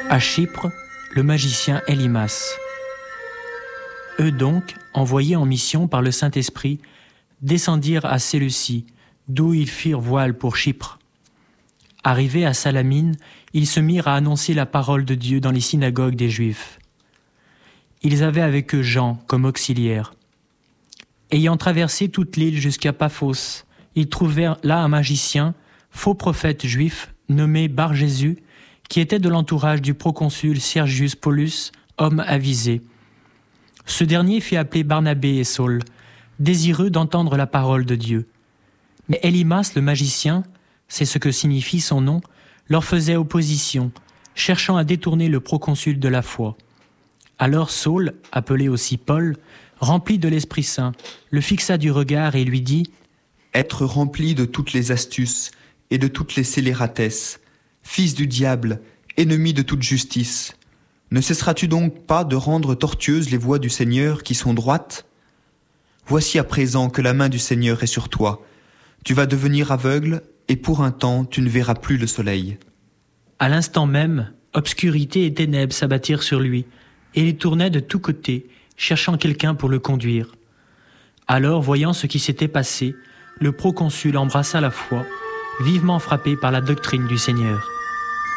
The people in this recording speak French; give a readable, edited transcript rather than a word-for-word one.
À Chypre, le magicien Élymas. Eux donc, envoyés en mission par le Saint-Esprit, descendirent à Séleucie, d'où ils firent voile pour Chypre. Arrivés à Salamine, ils se mirent à annoncer la parole de Dieu dans les synagogues des Juifs. Ils avaient avec eux Jean comme auxiliaire. Ayant traversé toute l'île jusqu'à Paphos, ils trouvèrent là un magicien, faux prophète juif, nommé Bar-Jésus, qui était de l'entourage du proconsul Sergius Paulus, homme avisé. Ce dernier fit appeler Barnabé et Saul, désireux d'entendre la parole de Dieu. Mais Élymas, le magicien, c'est ce que signifie son nom, leur faisait opposition, cherchant à détourner le proconsul de la foi. Alors Saul, appelé aussi Paul, rempli de l'Esprit Saint, le fixa du regard et lui dit « Être rempli de toutes les astuces et de toutes les scélératesses, fils du diable, ennemi de toute justice, ne cesseras-tu donc pas de rendre tortueuses les voies du Seigneur qui sont droites ? Voici à présent que la main du Seigneur est sur toi. Tu vas devenir aveugle, et pour un temps tu ne verras plus le soleil. » À l'instant même, obscurité et ténèbres s'abattirent sur lui, et il tournait de tous côtés, cherchant quelqu'un pour le conduire. Alors, voyant ce qui s'était passé, le proconsul embrassa la foi, vivement frappé par la doctrine du Seigneur.